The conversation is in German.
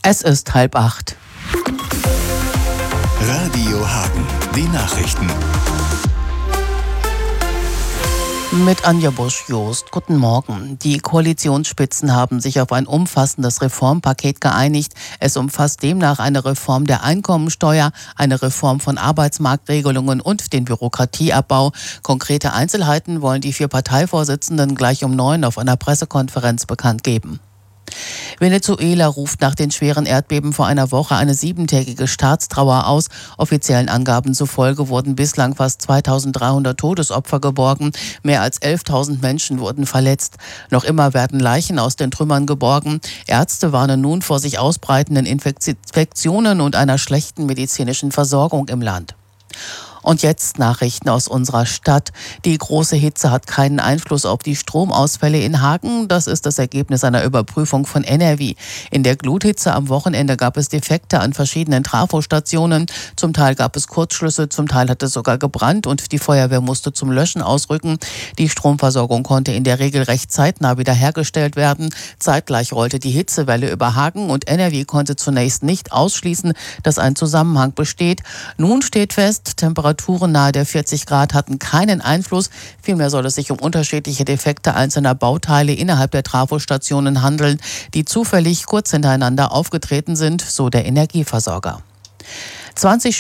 Es ist 7:30. Radio Hagen, die Nachrichten. Mit Anja Busch-Jost. Guten Morgen. Die Koalitionsspitzen haben sich auf ein umfassendes Reformpaket geeinigt. Es umfasst demnach eine Reform der Einkommensteuer, eine Reform von Arbeitsmarktregelungen und den Bürokratieabbau. Konkrete Einzelheiten wollen die 4 Parteivorsitzenden gleich um 9 auf einer Pressekonferenz bekannt geben. Venezuela ruft nach den schweren Erdbeben vor einer Woche eine 7-tägige Staatstrauer aus. Offiziellen Angaben zufolge wurden bislang fast 2300 Todesopfer geborgen. Mehr als 11.000 Menschen wurden verletzt. Noch immer werden Leichen aus den Trümmern geborgen. Ärzte warnen nun vor sich ausbreitenden Infektionen und einer schlechten medizinischen Versorgung im Land. Und jetzt Nachrichten aus unserer Stadt. Die große Hitze hat keinen Einfluss auf die Stromausfälle in Hagen. Das ist das Ergebnis einer Überprüfung von NRW. In der Gluthitze am Wochenende gab es Defekte an verschiedenen Trafostationen. Zum Teil gab es Kurzschlüsse, zum Teil hat es sogar gebrannt und die Feuerwehr musste zum Löschen ausrücken. Die Stromversorgung konnte in der Regel recht zeitnah wiederhergestellt werden. Zeitgleich rollte die Hitzewelle über Hagen und NRW konnte zunächst nicht ausschließen, dass ein Zusammenhang besteht. Nun steht fest, Temperaturen nahe der 40 Grad hatten keinen Einfluss. Vielmehr soll es sich um unterschiedliche Defekte einzelner Bauteile innerhalb der Trafostationen handeln, die zufällig kurz hintereinander aufgetreten sind, so der Energieversorger. 20